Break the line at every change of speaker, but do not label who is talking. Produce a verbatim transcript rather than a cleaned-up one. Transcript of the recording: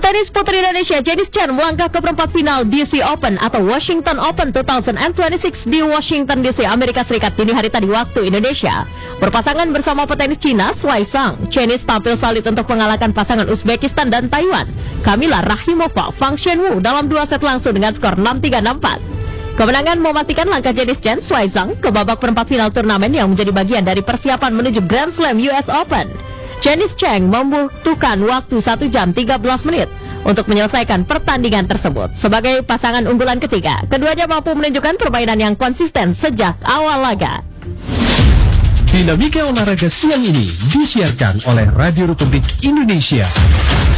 Petenis putri Indonesia Janice Chen melangkah ke perempat final D C Open atau Washington Open dua ribu dua puluh enam di Washington D C, Amerika Serikat dini hari tadi waktu Indonesia. Berpasangan bersama petenis Cina Shuai Zhang, Janice tampil solid untuk mengalahkan pasangan Uzbekistan dan Taiwan, Kamila Rahimova, Fang Shenwu dalam dua set langsung dengan skor enam tiga enam empat. Kemenangan memastikan langkah Janice Chen Shuai Zhang ke babak perempat final turnamen yang menjadi bagian dari persiapan menuju Grand Slam U S Open. Janice Chen membutuhkan waktu satu jam tiga belas menit untuk menyelesaikan pertandingan tersebut. Sebagai pasangan unggulan ketiga, keduanya mampu menunjukkan permainan yang konsisten sejak awal laga.
Dinamika olahraga siang ini disiarkan oleh Radio Republik Indonesia.